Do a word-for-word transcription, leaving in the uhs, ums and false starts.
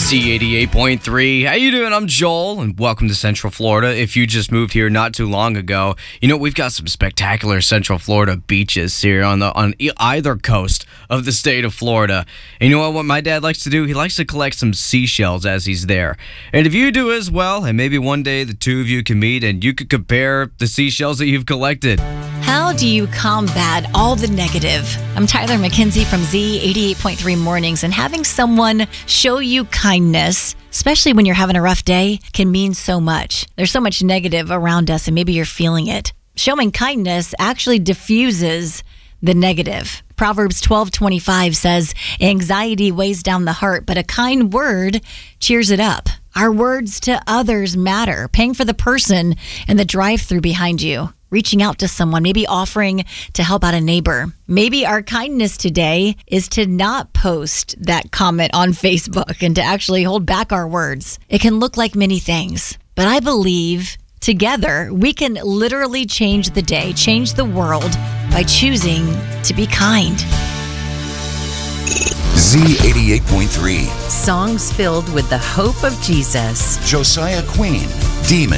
Z eighty-eight point three. How you doing? I'm Joel, and welcome to Central Florida. If you just moved here not too long ago, you know, we've got some spectacular Central Florida beaches here on the on either coast of the state of Florida. And you know what, what my dad likes to do? He likes to collect some seashells as he's there. And if you do as well, and maybe one day the two of you can meet and you could compare the seashells that you've collected. How do you combat all the negative? I'm Tyler McKenzie from Z eighty-eight point three Mornings, and having someone show you kindness, especially when you're having a rough day, can mean so much. There's so much negative around us, and maybe you're feeling it. Showing kindness actually diffuses the negative. Proverbs twelve twenty-five says, anxiety weighs down the heart, but a kind word cheers it up. Our words to others matter. Paying for the person in the drive-thru behind you. Reaching out to someone, maybe offering to help out a neighbor. Maybe our kindness today is to not post that comment on Facebook and to actually hold back our words. It can look like many things, but I believe together we can literally change the day, change the world by choosing to be kind. Z eighty-eight point three. Songs filled with the hope of Jesus. Josiah Queen, Demon.